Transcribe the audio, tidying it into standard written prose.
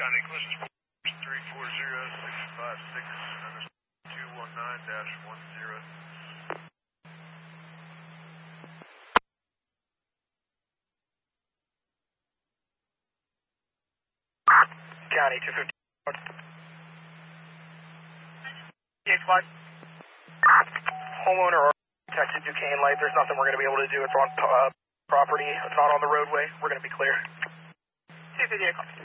County, English 340-656-219-10. County 250. Homeowner or texted Duquesne Light. There's nothing we're going to be able to do. It's on property. It's not on the roadway. We're going to be clear. 250.